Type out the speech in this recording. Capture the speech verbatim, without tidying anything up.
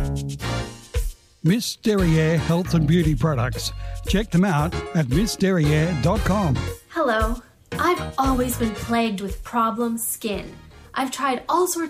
Miss Derriere Health and Beauty Products. Check them out at miss derriere dot com. Hello. I've always been plagued with problem skin. I've tried all sorts